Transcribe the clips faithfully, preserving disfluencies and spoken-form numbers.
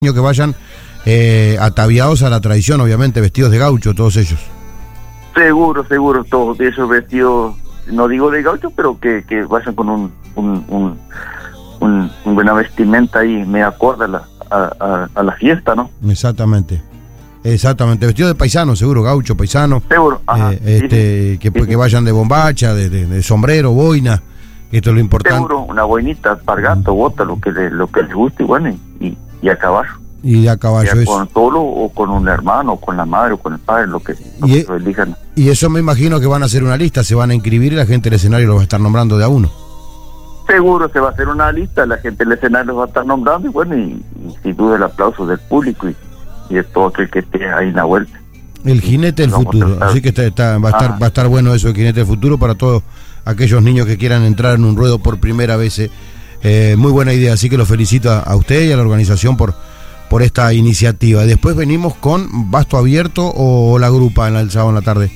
que vayan eh, ataviados a la tradición, obviamente, vestidos de gaucho, todos ellos. Seguro, seguro, todos esos vestidos, no digo de gaucho, pero que, que vayan con un, un, un, un, un buena vestimenta ahí, me acorda a la, a, a, a la fiesta, ¿no? Exactamente. Exactamente, vestido de paisano, seguro, gaucho, paisano. Seguro, ajá. Eh, este, sí, que, sí, que vayan de bombacha, de, de, de sombrero, boina, esto es lo importante. Seguro, una boinita, alpargato, bota, lo que, le, lo que les guste, y bueno, y, y a caballo. Y a caballo ya es. Con solo o con un hermano, o con la madre, o con el padre, lo que, lo y, que elijan. Y eso me imagino que van a hacer una lista, se van a inscribir y la gente del escenario lo va a estar nombrando de a uno. Seguro se va a hacer una lista, la gente del escenario los va a estar nombrando, y bueno, y, y sin duda el aplauso del público y, y de todo aquel que esté ahí en la vuelta. El jinete del futuro, así que está, está, va a estar, va a estar bueno eso, el jinete del futuro, para todos aquellos niños que quieran entrar en un ruedo por primera vez. Eh, eh, muy buena idea, así que los felicito a, a usted y a la organización por, por esta iniciativa. Después venimos con Basto Abierto o la grupa en el sábado en la tarde.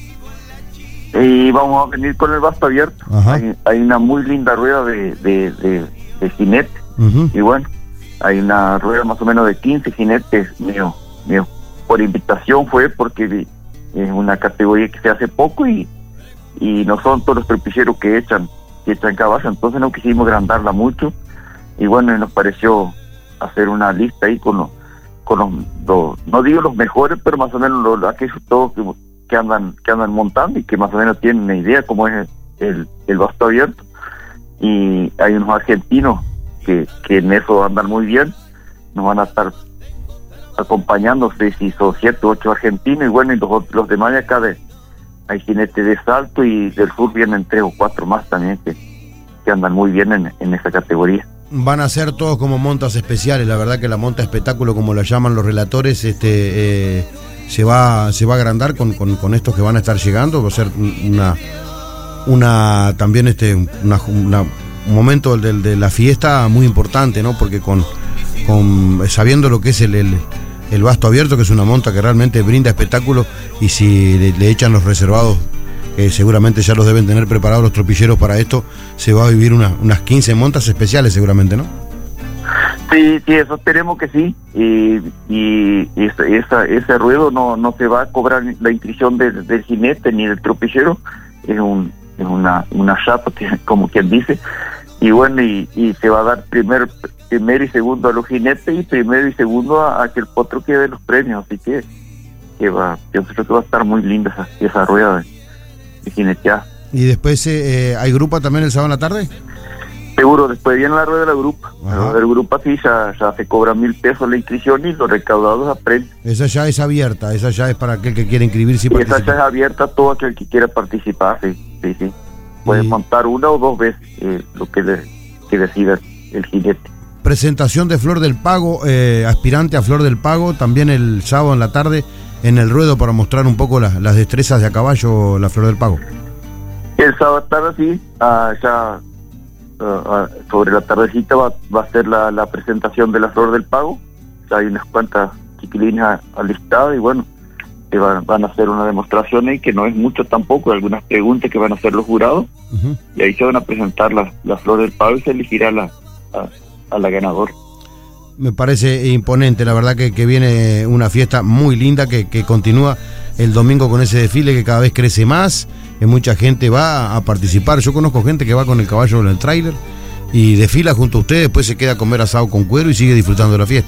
Y vamos a venir con el Basto Abierto. Hay, hay una muy linda rueda de, de, de, de jinete. Uh-huh. Y bueno, hay una rueda más o menos de quince jinetes mío, mío. Por invitación fue, porque es una categoría que se hace poco y, y no son todos los tropilleros que echan, que echan caballo, entonces no quisimos agrandarla mucho. Y bueno, nos pareció hacer una lista ahí con los, con los, los no digo los mejores, pero más o menos los, aquellos todos que, que andan que andan montando y que más o menos tienen una idea cómo es el, el, el Basto Abierto. Y hay unos argentinos que, que en eso andan muy bien, nos van a estar acompañándose, si son siete o ocho argentinos, y bueno, y los, los demás de acá de, hay jinetes de Salto, y del sur vienen tres o cuatro más también que, que andan muy bien en, en esa categoría. Van a ser todos como montas especiales, la verdad que la monta espectáculo, como la llaman los relatores, este eh, se va se va a agrandar con, con, con estos que van a estar llegando, va a ser una una también este una, una, un momento de, de la fiesta muy importante, ¿no? Porque con, con sabiendo lo que es el, el el Basto Abierto, que es una monta que realmente brinda espectáculo, y si le, le echan los reservados, que seguramente ya los deben tener preparados los tropilleros para esto, se va a vivir una, unas quince montas especiales seguramente, ¿no? Sí, sí, eso esperemos que sí, y, y esa, esa, ese ruedo no, no se va a cobrar la inscripción del, del jinete ni del tropillero, es, un, es una, una chapa, como quien dice, y bueno, y, y se va a dar primer primero y segundo a los jinetes, y primero y segundo a, a que el potro quede los premios, así que, que va, yo creo que va a estar muy linda esa, esa rueda de, de jineteada. ¿Y después eh, hay grupa también el sábado en la tarde? Seguro, después viene la rueda de la grupa. La del grupo sí, ya, ya se cobra mil pesos la inscripción y los recaudados a premio. Esa ya es abierta, esa ya es para aquel que quiera inscribirse y participar. Esa ya es abierta a todo aquel que quiera participar, sí, sí, sí. Pueden y... montar una o dos veces eh, lo que, le, que decida el jinete. Presentación de Flor del Pago, eh, aspirante a Flor del Pago, también el sábado en la tarde en el ruedo para mostrar un poco la, las destrezas de a caballo, la Flor del Pago. El sábado tarde sí, uh, ya uh, uh, sobre la tardecita va, va a ser la, la presentación de la Flor del Pago. Ya hay unas cuantas chiquilinas alistadas y bueno, que van, van a hacer una demostración ahí que no es mucho tampoco, algunas preguntas que van a hacer los jurados, uh-huh. Y ahí se van a presentar la, la Flor del Pago y se elegirá la, a, a la ganadora. Me parece imponente, la verdad que, que viene una fiesta muy linda que, que continúa el domingo con ese desfile que cada vez crece más, que mucha gente va a participar. Yo conozco gente que va con el caballo en el tráiler y desfila junto a ustedes, después se queda a comer asado con cuero y sigue disfrutando de la fiesta.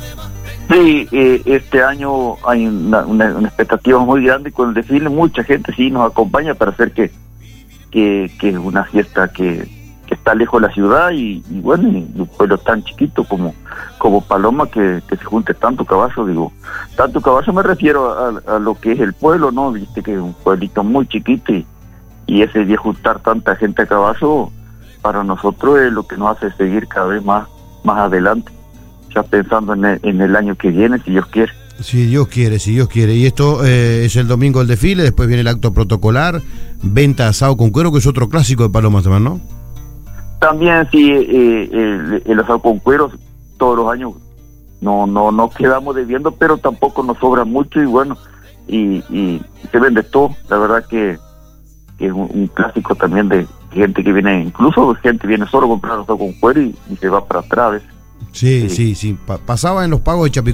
Sí, eh, este año hay una, una, una expectativa muy grande con el desfile, mucha gente sí nos acompaña para hacer que que, que es una fiesta que que está lejos de la ciudad y, y bueno, y un pueblo tan chiquito como como Paloma que, que se junte tanto caballo, digo, tanto caballo me refiero a, a lo que es el pueblo, ¿no? Viste que es un pueblito muy chiquito y, y ese día juntar tanta gente a caballo para nosotros es lo que nos hace seguir cada vez más más adelante, ya pensando en el, en el año que viene, si Dios quiere. Si Dios quiere, si Dios quiere. Y esto eh, es el domingo el desfile, después viene el acto protocolar, venta de asado con cuero, que es otro clásico de Paloma también, ¿no? También sí, eh, el, el asado con cueros todos los años no no no quedamos debiendo, pero tampoco nos sobra mucho y bueno, y, y se vende todo. La verdad que, que es un, un clásico también de gente que viene, incluso gente viene solo a comprar asado con cuero y, y se va para atrás. Sí, sí, sí. sí. Pa- pasaba en los pagos de Chapicó.